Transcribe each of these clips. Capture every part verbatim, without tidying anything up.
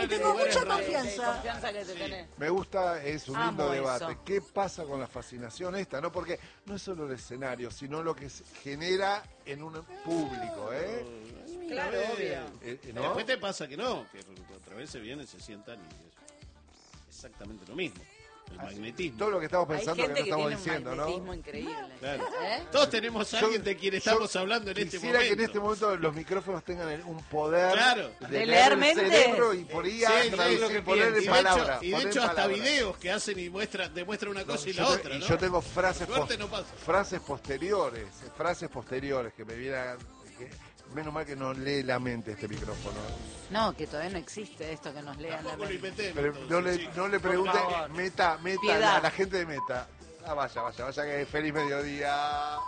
le tengo mucha raros. confianza. Confianza que te tenés. Me gusta, es un lindo Amo debate. eso. ¿Qué pasa con la fascinación esta? ¿No? Porque no es solo el escenario, sino lo que se genera en un público, ¿eh? Claro, Eh, obvio. Eh, Pero ¿no? después te pasa que no, que otra vez se vienen, se sientan y es exactamente lo mismo. El magnetismo. Todo lo que estamos Hay pensando gente que no que estamos tiene diciendo, un ¿no? magnetismo increíble. Claro. ¿Eh? Todos tenemos a alguien Yo- de quien yo estamos hablando en este Quisiera momento. que en este momento los micrófonos tengan el- un poder Claro. de, De leer leer el mentes. cerebro y por ahí Sí, a sí, traducir, lo que poner pienso. en Y de hecho- palabras. Y de poner hecho en hasta palabras. videos que hacen y muestra, demuestran una No, cosa y yo la te- otra, y ¿no? yo tengo frases, Suerte pos- no pasa. frases posteriores, frases posteriores que me vieran. que- menos mal que no lee la mente este micrófono. No, que todavía no existe esto que nos lean la Tampoco lo mente. inventemos. Pero entonces, no le, chicos. no le pregunte, favor. meta, meta, Piedad. a la gente de meta. Ah, vaya, vaya, vaya, que feliz mediodía.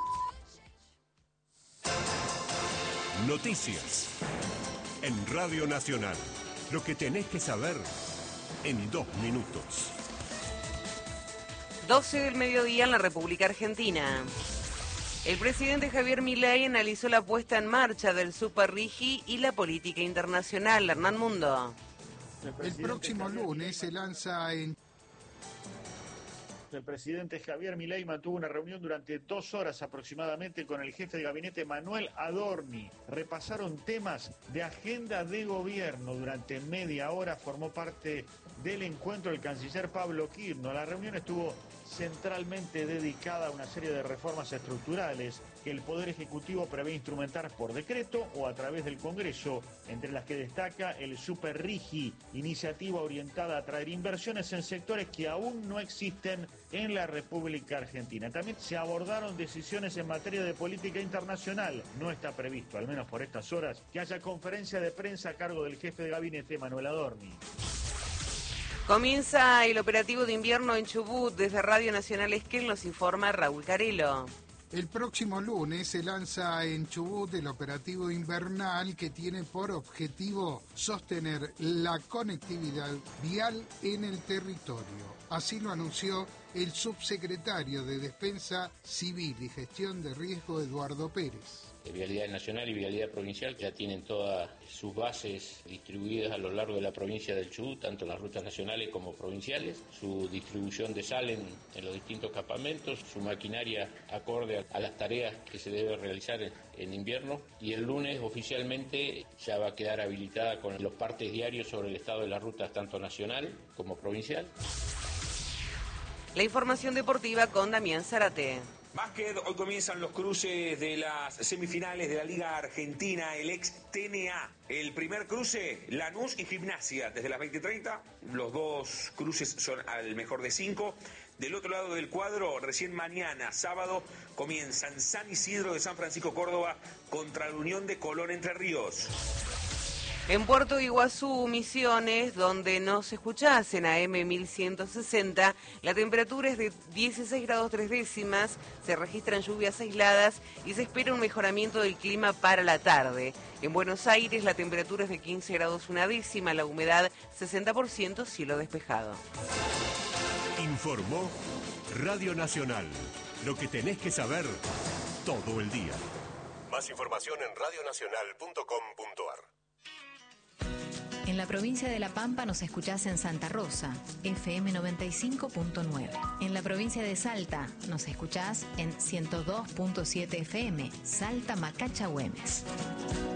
Noticias. En Radio Nacional. Lo que tenés que saber en dos minutos. doce del mediodía en la República Argentina. El presidente Javier Milei analizó la puesta en marcha del Super Rigi y la política internacional. Hernán Mundo. El próximo lunes se lanza en El presidente Javier Milei mantuvo una reunión durante dos horas aproximadamente con el jefe de gabinete Manuel Adorni. Repasaron temas de agenda de gobierno. Durante media hora formó parte del encuentro el canciller Pablo Quirno. La reunión estuvo centralmente dedicada a una serie de reformas estructurales que el Poder Ejecutivo prevé instrumentar por decreto o a través del Congreso, entre las que destaca el Super Rigi, iniciativa orientada a atraer inversiones en sectores que aún no existen en la República Argentina. También se abordaron decisiones en materia de política internacional. No está previsto, al menos por estas horas, que haya conferencia de prensa a cargo del jefe de gabinete Manuel Adorni. Comienza el operativo de invierno en Chubut. Desde Radio Nacional Esquel nos informa Raúl Carelo. El próximo lunes se lanza en Chubut el operativo invernal que tiene por objetivo sostener la conectividad vial en el territorio. Así lo anunció el subsecretario de Defensa Civil y Gestión de Riesgo, Eduardo Pérez. Vialidad Nacional y Vialidad Provincial ya tienen todas sus bases distribuidas a lo largo de la provincia del Chubut, tanto en las rutas nacionales como provinciales, su distribución de sal en, en los distintos campamentos, su maquinaria acorde a, a las tareas que se debe realizar en, en invierno, y el lunes oficialmente ya va a quedar habilitada con los partes diarios sobre el estado de las rutas tanto nacional como provincial. La información deportiva con Damián Zárate. Básquet, hoy comienzan los cruces de las semifinales de la Liga Argentina, el ex T N A. El primer cruce, Lanús y Gimnasia, desde las veinte treinta. Los dos cruces son al mejor de cinco. Del otro lado del cuadro, recién mañana, sábado, comienzan San Isidro de San Francisco, Córdoba, contra la Unión de Colón, Entre Ríos. En Puerto Iguazú, Misiones, donde nos escuchás en A M mil ciento sesenta, la temperatura es de dieciséis grados tres décimas, se registran lluvias aisladas y se espera un mejoramiento del clima para la tarde. En Buenos Aires la temperatura es de quince grados una décima, la humedad sesenta por ciento, cielo despejado. Informó Radio Nacional. Lo que tenés que saber todo el día. Más información en radio nacional punto com punto a r. En la provincia de La Pampa nos escuchás en Santa Rosa, F M noventa y cinco punto nueve. En la provincia de Salta nos escuchás en ciento dos punto siete F M, Salta Macacha Güemes.